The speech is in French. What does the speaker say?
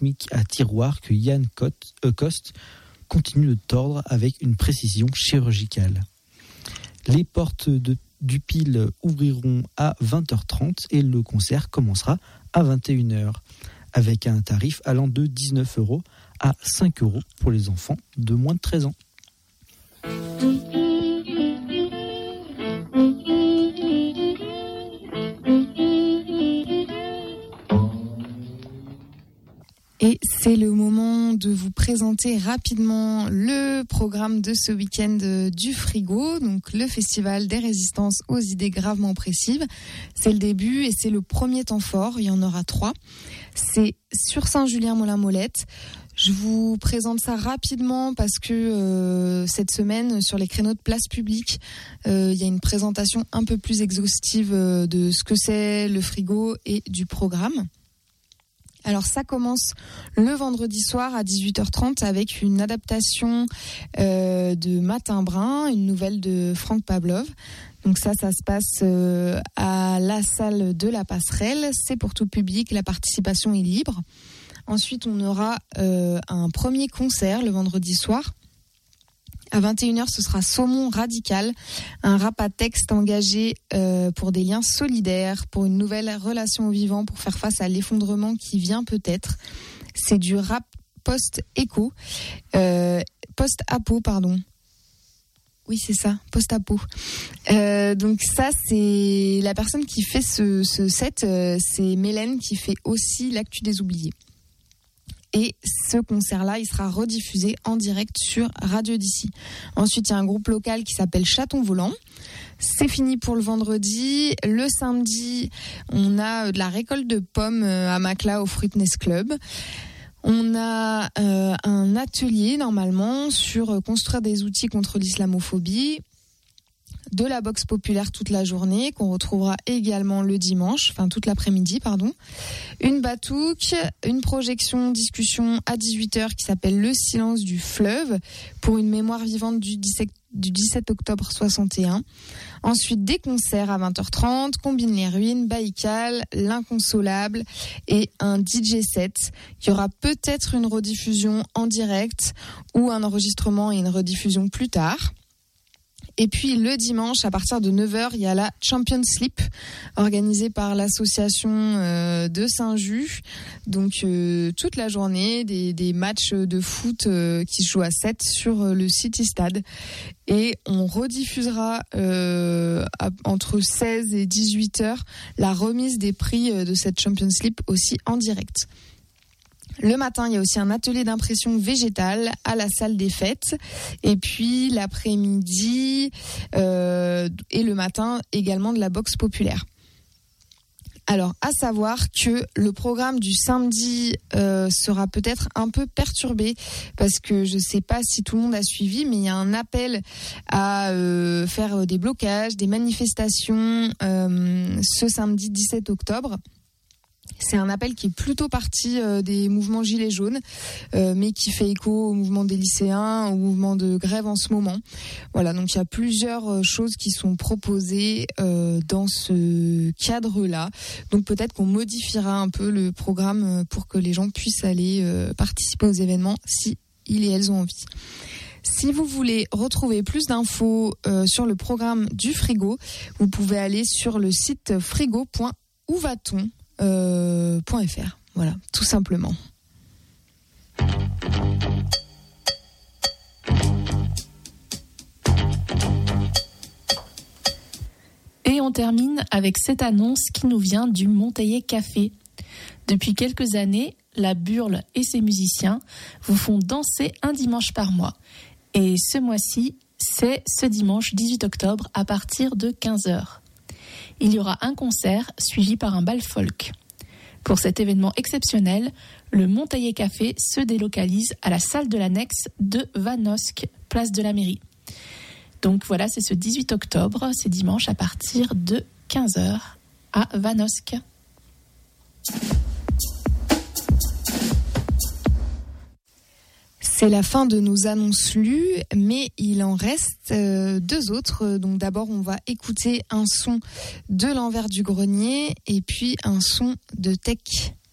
rythmique à tiroir que Yann Coste continue de tordre avec une précision chirurgicale. Les portes du Pile ouvriront à 20h30 et le concert commencera à 21h avec un tarif allant de 19 € à 5 € pour les enfants de moins de 13 ans. Et c'est le moment de vous présenter rapidement le programme de ce week-end du Frigo, donc le Festival des résistances aux idées gravement oppressives. C'est le début et c'est le premier temps fort, il y en aura 3. C'est sur Saint-Julien-Molin-Molette. Je vous présente ça rapidement parce que cette semaine, sur les créneaux de place publique, il y a une présentation un peu plus exhaustive de ce que c'est le Frigo et du programme. Alors ça commence le vendredi soir à 18h30 avec une adaptation de Matin Brun, une nouvelle de Franck Pavlov. Donc ça se passe à la salle de la Passerelle. C'est pour tout public, la participation est libre. Ensuite, on aura un premier concert le vendredi soir. À 21h, ce sera Saumon Radical, un rap à texte engagé pour des liens solidaires, pour une nouvelle relation au vivant, pour faire face à l'effondrement qui vient peut-être. C'est du rap post-apo, pardon. Oui, c'est ça, post-apo. Donc ça, c'est la personne qui fait ce set, c'est Mélène qui fait aussi l'Actu des Oubliés. Et ce concert-là, il sera rediffusé en direct sur Radio d'ici. Ensuite, il y a un groupe local qui s'appelle Chaton Volant. C'est fini pour le vendredi. Le samedi, on a de la récolte de pommes à Macla au Fruitness Club. On a un atelier, normalement, sur construire des outils contre l'islamophobie. De la boxe populaire toute la journée, qu'on retrouvera également le dimanche, enfin toute l'après-midi, pardon. Une batouque, une projection, discussion à 18h qui s'appelle Le silence du fleuve, pour une mémoire vivante du 17 octobre 61. Ensuite, des concerts à 20h30, Combine les ruines, Baïkal, L'inconsolable et un DJ set. Il y aura peut-être une rediffusion en direct ou un enregistrement et une rediffusion plus tard. Et puis le dimanche, à partir de 9h, il y a la Champions League organisée par l'association de Saint-Just. Donc toute la journée, des matchs de foot qui se jouent à 7 sur le City Stade. Et on rediffusera entre 16 et 18h la remise des prix de cette Champions League aussi en direct. Le matin, il y a aussi un atelier d'impression végétale à la salle des fêtes. Et puis l'après-midi et le matin, également de la boxe populaire. Alors, à savoir que le programme du samedi sera peut-être un peu perturbé parce que je ne sais pas si tout le monde a suivi, mais il y a un appel à faire des blocages, des manifestations ce samedi 17 octobre. C'est un appel qui est plutôt parti des mouvements Gilets jaunes, mais qui fait écho au mouvement des lycéens, au mouvement de grève en ce moment. Voilà, donc il y a plusieurs choses qui sont proposées dans ce cadre-là. Donc peut-être qu'on modifiera un peu le programme pour que les gens puissent aller participer aux événements si ils et elles ont envie. Si vous voulez retrouver plus d'infos sur le programme du Frigo, vous pouvez aller sur le site frigo.ouvaton.fr. Voilà, tout simplement. Et on termine avec cette annonce qui nous vient du Montaillé Café. Depuis quelques années, la Burle et ses musiciens vous font danser un dimanche par mois. Et ce mois-ci, c'est ce dimanche 18 octobre à partir de 15h. Il y aura un concert suivi par un bal folk. Pour cet événement exceptionnel, le Montaillé Café se délocalise à la salle de l'annexe de Vanosque, place de la mairie. Donc voilà, c'est ce 18 octobre, c'est dimanche à partir de 15h à Vanosque. C'est la fin de nos annonces lues, mais il en reste deux autres. Donc d'abord, on va écouter un son de l'envers du grenier et puis un son de tech.